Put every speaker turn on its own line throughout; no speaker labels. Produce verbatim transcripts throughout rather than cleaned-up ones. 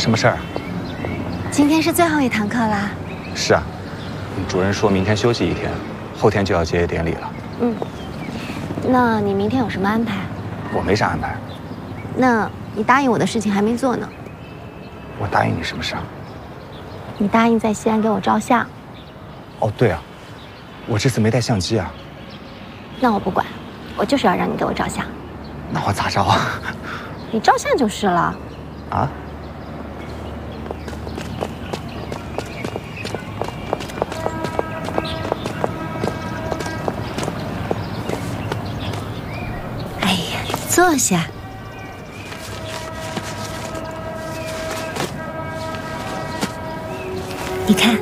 什么事儿？
今天是最后一堂课啦。
是啊，主任说明天休息一天，后天就要结业典礼了。
嗯，那你明天有什么安排？
我没啥安排。
那你答应我的事情还没做呢。
我答应你什么事啊？
你答应在西安给我照相。
哦，对啊，我这次没带相机啊。
那我不管，我就是要让你给我照相。
那我咋照啊？
你照相就是了。
啊？
哎呀，坐下。你看，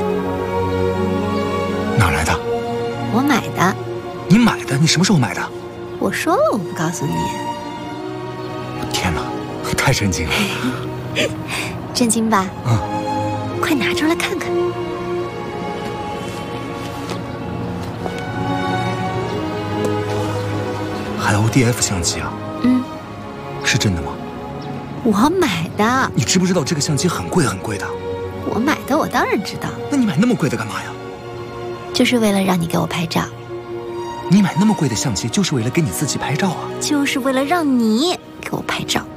哪儿来的？
我买的。
你买的？你什么时候买的？
我说了，我不告诉你。
天哪，太震惊了！
震惊吧？
嗯。
快拿出来看看。
还 O D F 相机啊？
嗯。
是真的吗？
我买的。
你知不知道这个相机很贵很贵的？
我买的，我当然知道。
那你买那么贵的干嘛呀？
就是为了让你给我拍照。
你买那么贵的相机，就是为了给你自己拍照啊？
就是为了让你给我拍照。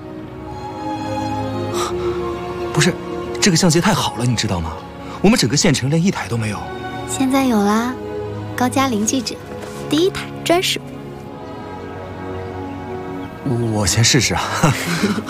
不是，这个相机太好了，你知道吗？我们整个县城连一台都没有。
现在有啦，高嘉玲记者，第一台专属。
我先试试啊。